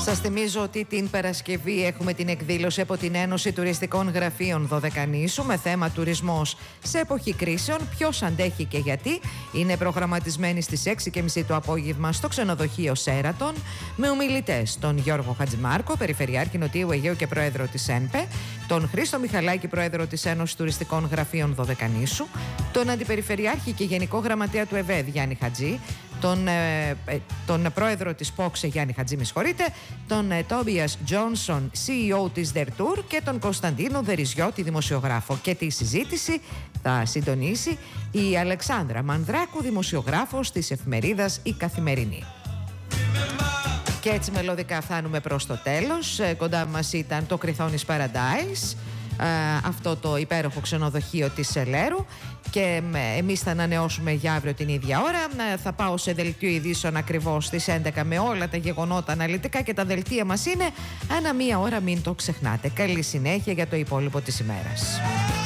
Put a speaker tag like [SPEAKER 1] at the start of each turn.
[SPEAKER 1] Σας θυμίζω ότι την Παρασκευή έχουμε την εκδήλωση από την Ένωση Τουριστικών Γραφείων Δωδεκανήσου με θέμα τουρισμός σε εποχή κρίσεων. Ποιος αντέχει και γιατί. Είναι προγραμματισμένη στις 6:30 το απόγευμα στο ξενοδοχείο Σέρατον με ομιλητές τον Γιώργο Χατζημάρκο, Περιφερειάρχη Νοτιού Αιγαίου και Πρόεδρο της ΕΝΠΕ, τον Χρήστο Μιχαλάκη, Πρόεδρο της Ένωσης Τουριστικών Γραφείων Δωδεκανήσου, τον Αντιπεριφερειάρχη και Γενικό Γραμματέα του ΕΒΕΔ Γιάννη Χατζή, τον πρόεδρο της ΠΟΞΕ Γιάννη Χατζή, τον Τόμπιας Τζόνσον, CEO της Δερτούρ, και τον Κωνσταντίνο Δεριζιώτη, δημοσιογράφο. Και τη συζήτηση θα συντονίσει η Αλεξάνδρα Μανδράκου, δημοσιογράφος της εφημερίδας Η Καθημερινή. Και έτσι μελωδικά φτάνουμε προς το τέλος. Κοντά μας ήταν το Κριθόνης Paradise, αυτό το υπέροχο ξενοδοχείο της Σελέρου, και εμείς θα ανανεώσουμε για αύριο την ίδια ώρα. Θα πάω σε δελτίο ειδήσεων ακριβώς στις 11 με όλα τα γεγονότα αναλυτικά, και τα δελτία μας είναι ανά μία ώρα, μην το ξεχνάτε. Καλή συνέχεια για το υπόλοιπο της ημέρας.